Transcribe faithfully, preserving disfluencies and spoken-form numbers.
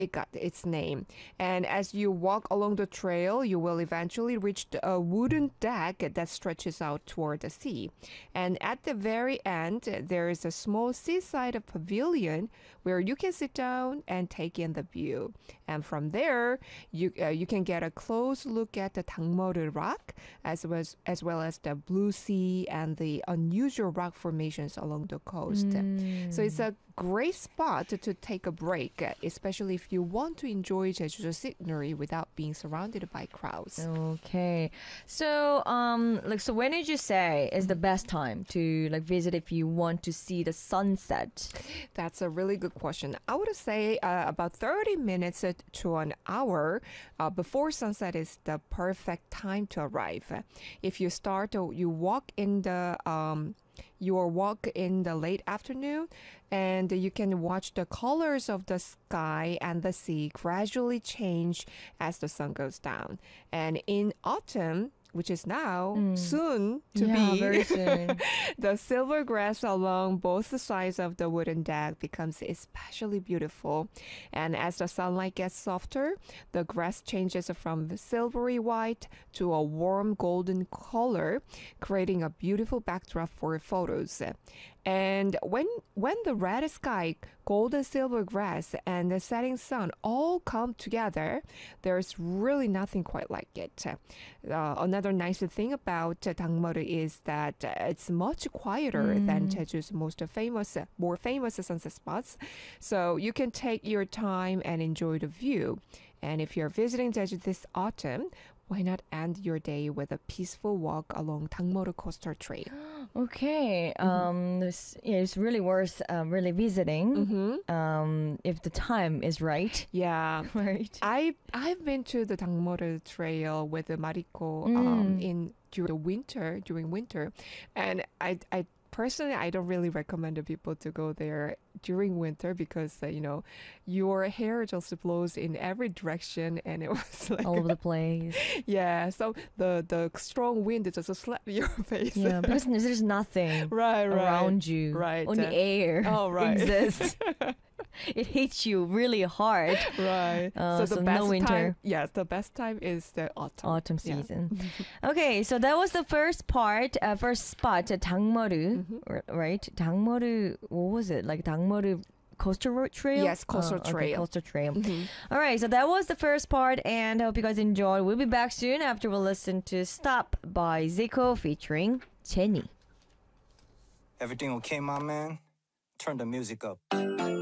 it got its name. And as you walk along the trail, you will eventually reach a wooden deck that stretches out toward the sea. And at the very end, there is a small seaside pavilion where you can sit down and take in the view. And from there, you uh, you can get a close look at the Dangmoru Rock, as well as, as well as the blue sea and the unusual rock formations along the coast. Mm. So it's a great spot to, to take a break, especially if you want to enjoy Jeju scenery without being surrounded by crowds. Okay. So, um, like, so when did you say is the best time to like visit if you want to see the sunset? That's a really good question. I would say uh, about thirty minutes to an hour uh, before sunset is the perfect time to arrive. If you start, uh, you walk in the um, your walk in the late afternoon, and you can watch the colors of the sky and the sea gradually change as the sun goes down. And in autumn, which is now Mm. soon to Yeah, be, very soon. the silver grass along both the sides of the wooden deck becomes especially beautiful. And as the sunlight gets softer, the grass changes from silvery white to a warm golden color, creating a beautiful backdrop for photos. And when when the red sky, golden silver grass, and the setting sun all come together, there's really nothing quite like it. Uh, another nice thing about uh, Dangmoru is that uh, it's much quieter than Mm. Jeju's most famous, more famous sunset spots. So you can take your time and enjoy the view. And if you're visiting Jeju this autumn, why not end your day with a peaceful walk along Dangmoru Coastal Trail? Okay. Um, this yeah, it's really worth um, really visiting. Mm-hmm. Um, if the time is right. Yeah. Right. I I've been to the Dangmoru Trail with the Mariko um, Mm. in during the winter during winter, and I I personally I don't really recommend the people to go there during winter because uh, you know your hair just blows in every direction, and it was like All over the place. yeah. So the the strong wind just slap your face. Yeah, because there's nothing right, right. around you. Right. Only Uh, air oh, right. exists. It hits you really hard. Right. Uh, so so the no best winter. time, yes, the best time is the autumn. Autumn Yeah. season. Okay, so that was the first part, uh, first spot, uh, Dangmoru, Mhm. r- right? Dangmoru, what was it? Like Dangmoru Coastal Road Trail? Yes, Coastal okay, Trail. Coastal Trail. Mhm. All right, so that was the first part, and I hope you guys enjoyed. We'll be back soon after we listen to Stop by Zico featuring Jenny. Everything okay, my man? Turn the music up.